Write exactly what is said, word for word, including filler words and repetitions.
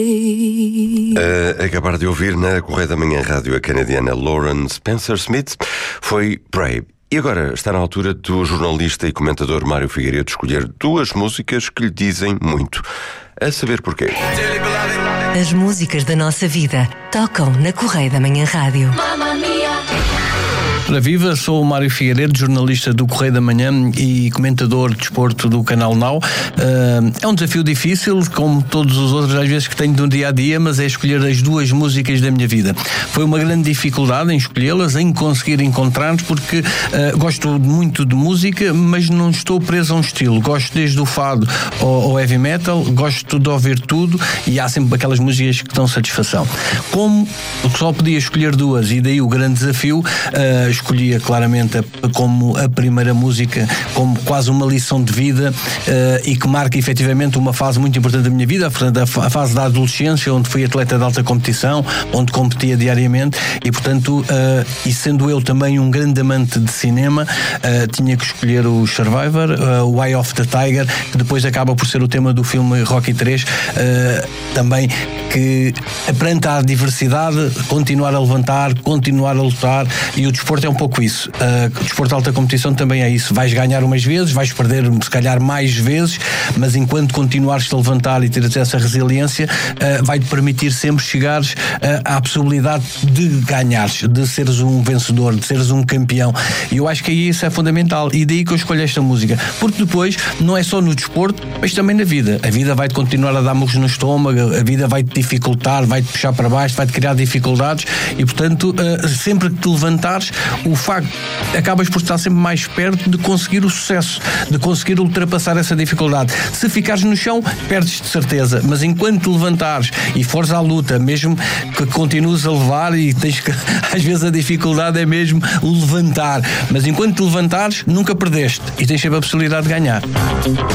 A acabar de ouvir na Correia da Manhã Rádio a canadiana Lauren Spencer Smith foi Pray. E agora está na altura do jornalista e comentador Mário Figueiredo escolher duas músicas que lhe dizem muito. A saber porquê. As músicas da nossa vida tocam na Correia da Manhã Rádio. Ora viva, sou o Mário Figueiredo, jornalista do Correio da Manhã e comentador de desporto do Canal Now. Uh, é um desafio difícil, como todos os outros às vezes que tenho no dia a dia, mas é escolher as duas músicas da minha vida. Foi uma grande dificuldade em escolhê-las, em conseguir encontrar, porque uh, gosto muito de música, mas não estou preso a um estilo. Gosto desde o fado ao, ao heavy metal, gosto de ouvir tudo e há sempre aquelas músicas que dão satisfação. Como só podia escolher duas e daí o grande desafio, uh, escolhia claramente a, como a primeira música, como quase uma lição de vida uh, e que marca efetivamente uma fase muito importante da minha vida, a, a fase da adolescência, onde fui atleta de alta competição, onde competia diariamente e portanto, uh, e sendo eu também um grande amante de cinema, uh, tinha que escolher o Survivor, uh, o Eye of the Tiger, que depois acaba por ser o tema do filme Rocky três, uh, também que perante a diversidade, continuar a levantar, continuar a lutar, e o desporto é um pouco isso. Uh, o desporto de alta competição também é isso. Vais ganhar umas vezes, vais perder se calhar mais vezes, mas enquanto continuares a levantar e teres essa resiliência, uh, vai-te permitir sempre chegares uh, à possibilidade de ganhares, de seres um vencedor, de seres um campeão. E eu acho que aí isso é fundamental. E daí que eu escolho esta música. Porque depois, não é só no desporto, mas também na vida. A vida vai-te continuar a dar murros no estômago, a vida vai-te dificultar, vai-te puxar para baixo, vai-te criar dificuldades e, portanto, uh, sempre que te levantares, o facto, acabas por estar sempre mais perto de conseguir o sucesso, de conseguir ultrapassar essa dificuldade. Se ficares no chão, perdes de certeza, mas enquanto te levantares e fores à luta, mesmo que continues a levar e tens que, às vezes a dificuldade é mesmo o levantar, mas enquanto te levantares, nunca perdeste e tens sempre a possibilidade de ganhar.